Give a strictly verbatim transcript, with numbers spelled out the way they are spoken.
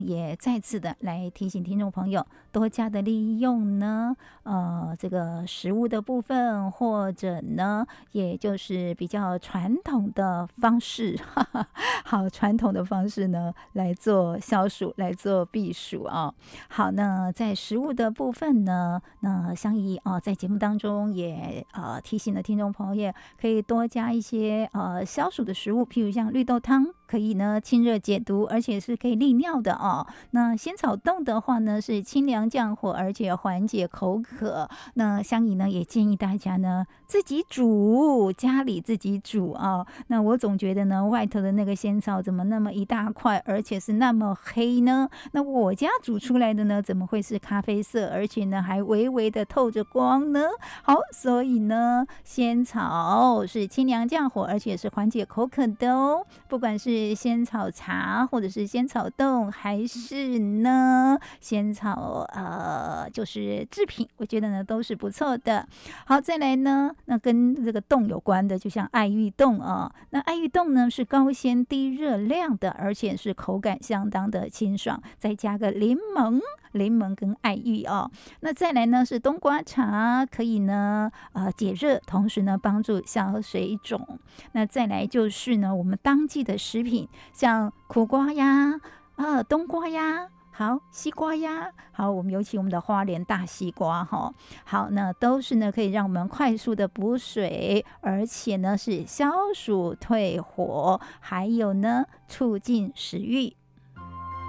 也再次的来提醒听众朋友，多加的利用呢，呃，这个食物的部分，或者呢，也就是比较传统的方式，哈哈，好传统的方式呢，来做消暑，来做避暑啊。好，那在食物的部分呢，那香怡啊，在节目当中也呃提醒了听众朋友，可以多加一些呃消暑的食物，譬如像绿豆汤，可以呢清热解毒，而且是可以利尿的哦。那仙草冻的话呢，是清凉降火，而且缓解口渴。那香怡呢也建议大家呢自己煮，家里自己煮啊。那我总觉得呢，外头的那个仙草怎么那么一大块，而且是那么黑呢？那我家煮出来的呢，怎么会是咖啡色，而且呢还微微的透着光呢？好，所以呢，仙草是清凉降火，而且是缓解口渴的哦。不管是仙草茶，或者是仙草冻，还是呢仙草呃就是制品，我觉得呢都是不错的。好，再来呢，那跟这个冻有关的，就像爱玉冻啊。那爱玉冻呢是高纤低热量的，而且是口感相当的清爽，再加个柠檬。柠檬跟爱玉哦，那再来呢是冬瓜茶，可以呢呃解热，同时呢帮助消水肿。那再来就是呢我们当季的食品，像苦瓜呀、啊冬瓜呀。好，西瓜呀，好，我们尤其我们的花莲大西瓜哈，好，那都是呢可以让我们快速的补水，而且呢是消暑退火，还有呢促进食欲，